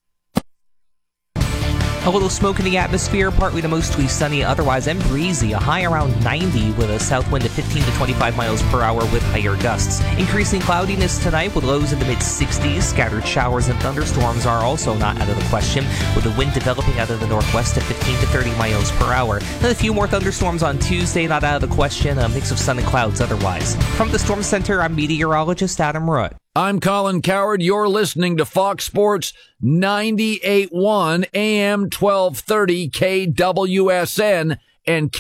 A little smoke in the atmosphere, partly to mostly sunny, otherwise and breezy. A high around 90 with a south wind of 15 to 25 miles per hour with higher gusts. Increasing cloudiness tonight with lows in the mid-60s. Scattered showers and thunderstorms are also not out of the question, with the wind developing out of the northwest at 15 to 30 miles per hour. And a few more thunderstorms on Tuesday, not out of the question. A mix of sun and clouds otherwise. From the Storm Center, I'm meteorologist Adam Rutt. I'm Colin Cowherd. You're listening to Fox Sports 98.1 AM 1230 KWSN and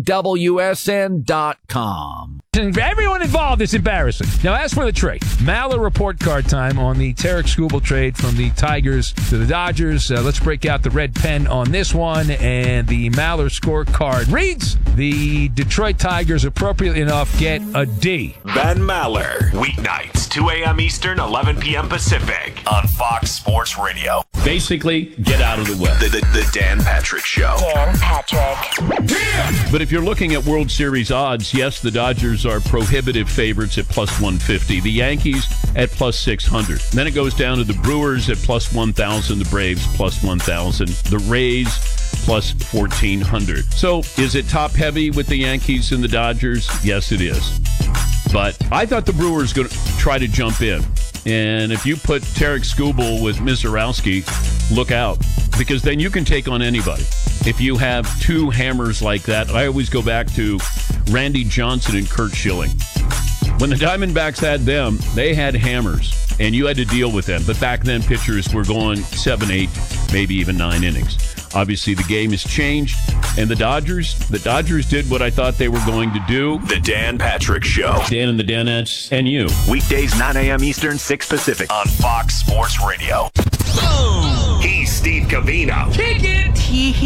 KWSN.com. Everyone involved is embarrassing. Now, as for the trade, Maller report card time on the Tarek Skubal trade from the Tigers to the Dodgers. Let's break out the red pen on this one. And the Maller scorecard reads, the Detroit Tigers, appropriately enough, get a D. Ben Maller, weeknights, 2 a.m. Eastern, 11 p.m. Pacific on Fox Sports Radio. Basically, get out of the way. The Dan Patrick Show. Dan Patrick. But if you're looking at World Series odds, yes, the Dodgers are prohibitive favorites at plus 150. The Yankees at plus 600. Then it goes down to the Brewers at plus 1,000. The Braves plus 1,000. The Rays plus 1,400. So is it top heavy with the Yankees and the Dodgers? Yes, it is. But I thought the Brewers going to try to jump in. And if you put Tarek Skubal with Mizorowski, look out. Because then you can take on anybody. if you have two hammers like that. I always go back to Randy Johnson and Curt Schilling. When the Diamondbacks had them, they had hammers, and you had to deal with them. But back then, pitchers were going 7, 8, maybe even 9 innings. Obviously, the game has changed, and the Dodgers did what I thought they were going to do. The Dan Patrick Show. Dan and the Danettes and you. Weekdays 9 a.m. Eastern, 6 Pacific on Fox Sports Radio. Boom! He's Steve Covino. Kick it!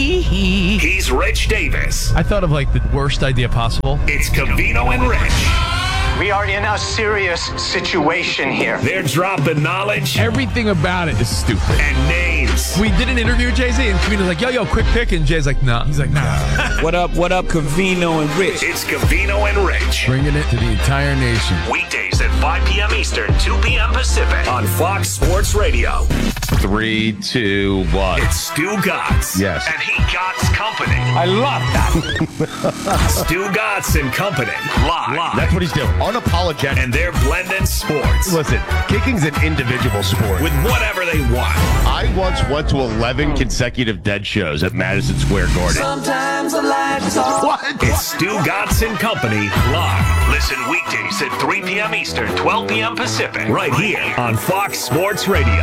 He's Rich Davis. I thought of like the worst idea possible. It's Covino and Rich. We are in a serious situation here. They're dropping knowledge. Everything about it is stupid. And names. We did an interview with Jay-Z, and Covino's like, yo, quick pick. And Jay's like, nah. He's like, nah. What up, Covino and Rich? It's Covino and Rich. Bringing it to the entire nation. Weekdays at 5 p.m. Eastern, 2 p.m. Pacific on Fox Sports Radio. 3, 2, 1. It's Stu Gatz. Yes. And he Gatz Company. I love that. Stu Gatz and Company. Live. That's what he's doing. Unapologetic. And they're blending sports. Listen, kicking's an individual sport. With whatever they want. I once went to 11 consecutive Dead shows at Madison Square Garden. Sometimes the lights off. What? It's Stu Gatz and Company live. Listen weekdays at 3 p.m. Eastern, 12 p.m. Pacific. Right here on Fox Sports Radio.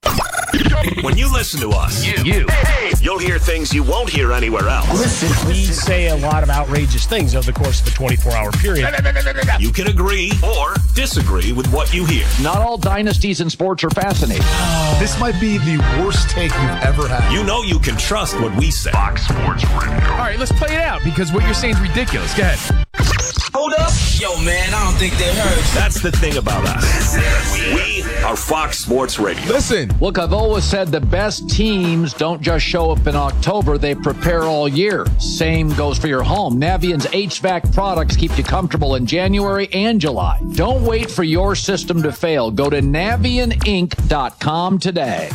When you listen to us, you'll hear things you won't hear anywhere else. Listen, we say a lot of outrageous things over the course of a 24-hour period. You can agree or disagree with what you hear. Not all dynasties in sports are fascinating. This might be the worst take you've ever had. You know you can trust what we say. Fox Sports Radio. All right, let's play it out because what you're saying is ridiculous. Go ahead. Hold up. Yo, man, I don't think they heard. That's the thing about us. We are Fox Sports Radio. Listen. Look, I've always said the best teams don't just show up in October, they prepare all year. Same goes for your home. Navient's HVAC products keep you comfortable in January and July. Don't wait for your system to fail. Go to NavientInc.com today.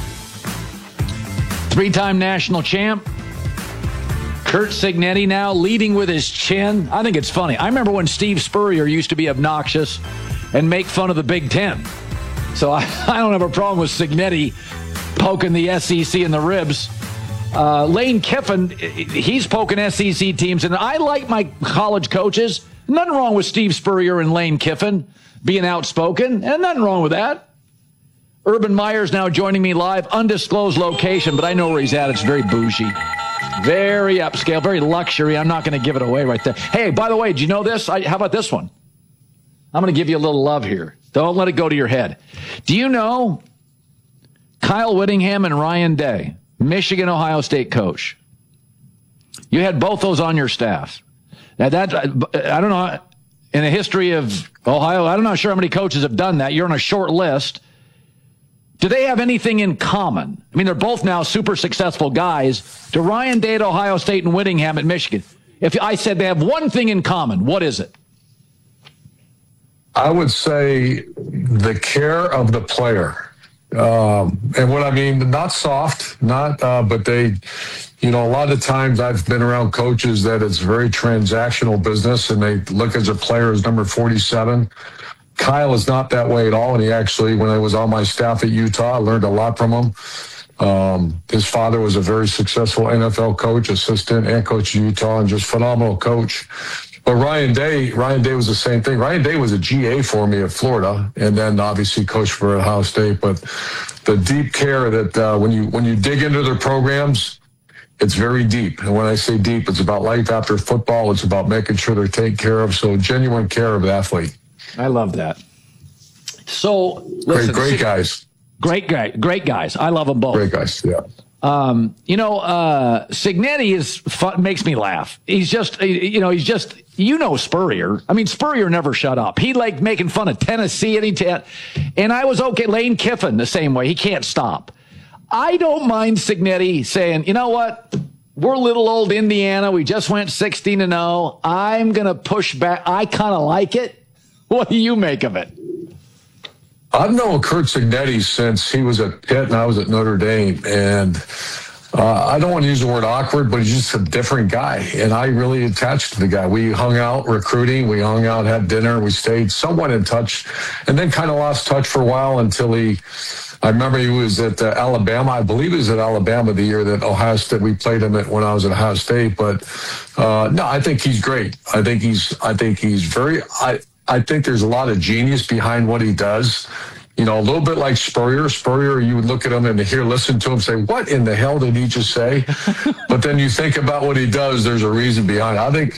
3-time national champ. Curt Cignetti now leading with his chin. I think it's funny. I remember when Steve Spurrier used to be obnoxious and make fun of the Big Ten. So I don't have a problem with Cignetti poking the SEC in the ribs. Lane Kiffin, he's poking SEC teams. And I like my college coaches. Nothing wrong with Steve Spurrier and Lane Kiffin being outspoken. And nothing wrong with that. Urban Meyer's now joining me live. Undisclosed location, but I know where he's at. It's very bougie. Very upscale, very luxury. I'm not going to give it away right there. Hey, by the way, did you know this? How about this one? I'm going to give you a little love here. Don't let it go to your head. Do you know Kyle Whittingham and Ryan Day, Michigan, Ohio State coach? You had both those on your staff. Now that, I don't know, in the history of Ohio, I'm not sure how many coaches have done that. You're on a short list. Do they have anything in common? I mean, they're both now super successful guys. Do Ryan Day at Ohio State and Whittingham at Michigan? If I said they have one thing in common, what is it? I would say the care of the player. And what I mean, not soft, but they, a lot of times I've been around coaches that it's very transactional business and they look as a player as number 47. Kyle is not that way at all. And he actually, when I was on my staff at Utah, I learned a lot from him. His father was a very successful NFL coach, assistant, and coach at Utah, and just phenomenal coach. But Ryan Day was the same thing. Ryan Day was a GA for me at Florida, and then obviously coached for Ohio State. But the deep care that when you dig into their programs, it's very deep. And when I say deep, it's about life after football. It's about making sure they're taken care of. So genuine care of the athlete. I love that. So listen, great guys. Great guys. I love them both. Great guys, yeah. Cignetti is fun, makes me laugh. He's just Spurrier. I mean, Spurrier never shut up. He liked making fun of Tennessee and I was okay. Lane Kiffin the same way. He can't stop. I don't mind Cignetti saying, you know what? We're little old Indiana. We just went 16-0. I'm going to push back. I kind of like it. What do you make of it? I've known Curt Cignetti since he was at Pitt and I was at Notre Dame. And I don't want to use the word awkward, but he's just a different guy. And I really attached to the guy. We hung out recruiting. We hung out, had dinner. We stayed somewhat in touch and then kind of lost touch for a while until he I remember he was at Alabama. I believe he was at Alabama the year that Ohio State, we played him when I was at Ohio State. But no, I think he's great. I think he's very, I think there's a lot of genius behind what he does. You know, a little bit like Spurrier. Spurrier, you would look at him and listen to him say, what in the hell did he just say? But then you think about what he does, there's a reason behind it. I think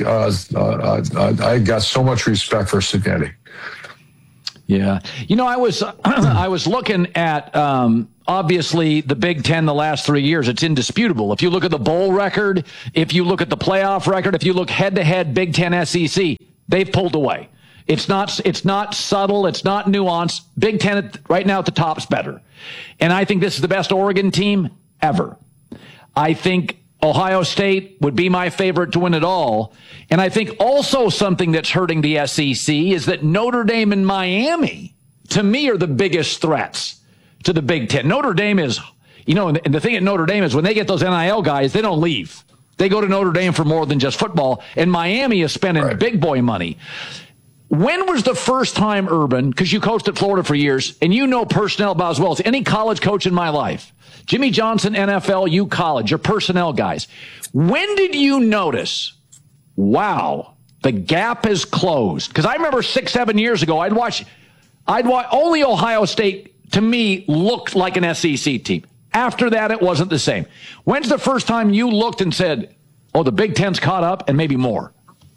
I got so much respect for Cignetti. Yeah. You know, I was looking at, obviously, the Big Ten the last 3 years. It's indisputable. If you look at the bowl record, if you look at the playoff record, if you look head-to-head Big Ten SEC, they've pulled away. It's not subtle. It's not nuanced. Big Ten right now at the top's better. And I think this is the best Oregon team ever. I think Ohio State would be my favorite to win it all. And I think also something that's hurting the SEC is that Notre Dame and Miami, to me, are the biggest threats to the Big Ten. Notre Dame is, you know, and the thing at Notre Dame is when they get those NIL guys, they don't leave. They go to Notre Dame for more than just football. And Miami is spending big boy money. When was the first time, Urban, because you coached at Florida for years, and you know personnel about as well as any college coach in my life, Jimmy Johnson, NFL, you college, your personnel guys. When did you notice, wow, the gap is closed? Because I remember 6-7 years ago, I'd watch only Ohio State, to me, looked like an SEC team. After that, it wasn't the same. When's the first time you looked and said, oh, the Big Ten's caught up and maybe more?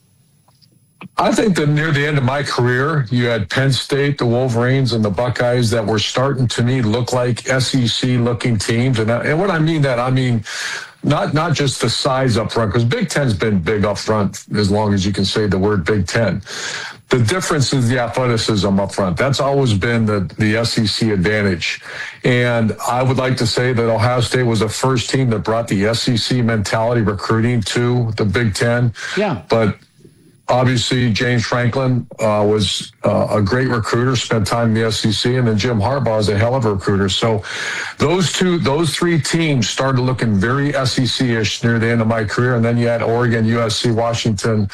I think that near the end of my career, you had Penn State, the Wolverines, and the Buckeyes that were starting to me look like SEC-looking teams. And when I mean that, I mean not just the size up front, because Big Ten's been big up front as long as you can say the word Big Ten. The difference is the athleticism up front. That's always been the SEC advantage. And I would like to say that Ohio State was the first team that brought the SEC mentality recruiting to the Big Ten. Yeah. But obviously, James Franklin was a great recruiter, spent time in the SEC, and then Jim Harbaugh is a hell of a recruiter. So those three teams started looking very SEC-ish near the end of my career, and then you had Oregon, USC, Washington,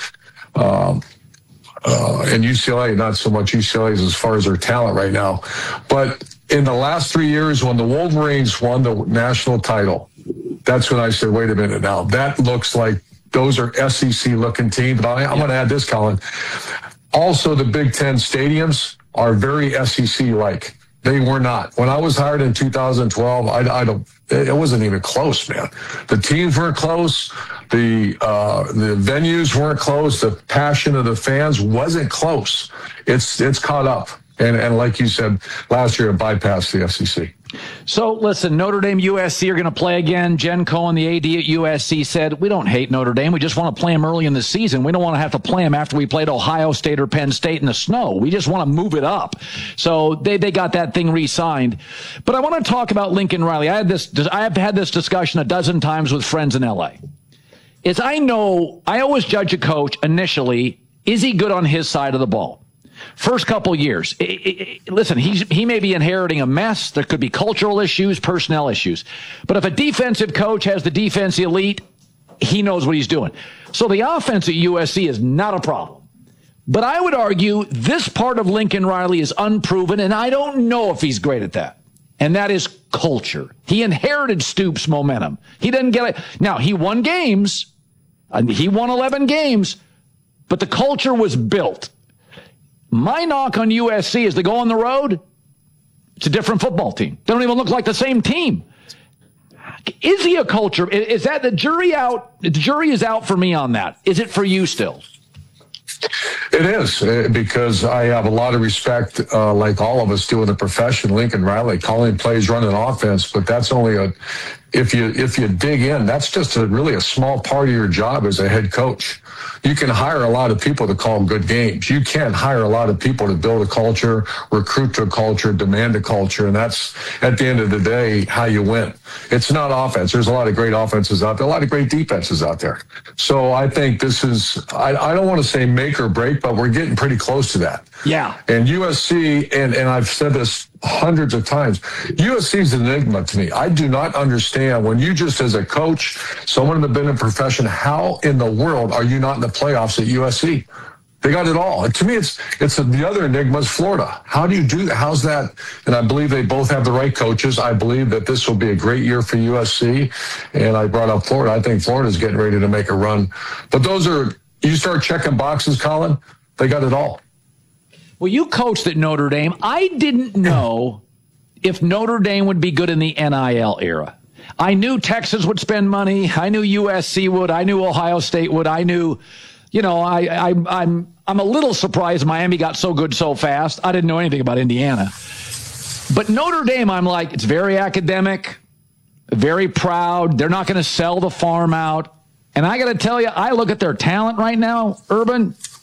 and UCLA. Not so much UCLA as far as their talent right now. But in the last 3 years, when the Wolverines won the national title, that's when I said, wait a minute now, that looks like those are SEC-looking teams. But I'm going to add this, Colin. Also, the Big Ten stadiums are very SEC-like. They were not. When I was hired in 2012, it wasn't even close, man. The teams weren't close. The venues weren't close. The passion of the fans wasn't close. It's caught up. And like you said, last year it bypassed the SEC. So, listen, Notre Dame, USC are going to play again. Jen Cohen, the AD at USC, said, we don't hate Notre Dame. We just want to play them early in the season. We don't want to have to play them after we played Ohio State or Penn State in the snow. We just want to move it up. So they got that thing re-signed. But I want to talk about Lincoln Riley. I have had this discussion a dozen times with friends in L.A. I always judge a coach initially, is he good on his side of the ball? First couple years, listen, he may be inheriting a mess. There could be cultural issues, personnel issues. But if a defensive coach has the defense elite, he knows what he's doing. So the offense at USC is not a problem. But I would argue this part of Lincoln Riley is unproven, and I don't know if he's great at that. And that is culture. He inherited Stoops' momentum. He didn't get it. Now, he won games. He won 11 games. But the culture was built. My knock on USC is they go on the road, it's a different football team. They don't even look like the same team. Is he a culture? Is that the jury out? The jury is out for me on that. Is it for you still? It is, because I have a lot of respect, like all of us do in the profession. Lincoln Riley, calling plays, running offense, but that's only if you dig in, that's just really a small part of your job as a head coach. You can hire a lot of people to call good games. You can't hire a lot of people to build a culture, recruit to a culture, demand a culture, and that's, at the end of the day, how you win. It's not offense. There's a lot of great offenses out there, a lot of great defenses out there. So I think this is, I don't want to say make or break, but we're getting pretty close to that. Yeah. And USC, and I've said this hundreds of times, USC is an enigma to me. I do not understand when you just as a coach, someone that's been in a profession, how in the world are you not in the playoffs at USC? They got it all. And to me, it's the other enigma is Florida. How do you do that? How's that? And I believe they both have the right coaches. I believe that this will be a great year for USC. And I brought up Florida. I think Florida's getting ready to make a run. But you start checking boxes, Colin, they got it all. Well, you coached at Notre Dame. I didn't know if Notre Dame would be good in the NIL era. I knew Texas would spend money. I knew USC would. I knew Ohio State would. I knew, I'm a little surprised Miami got so good so fast. I didn't know anything about Indiana. But Notre Dame, I'm like, it's very academic, very proud. They're not going to sell the farm out. And I got to tell you, I look at their talent right now, Urban.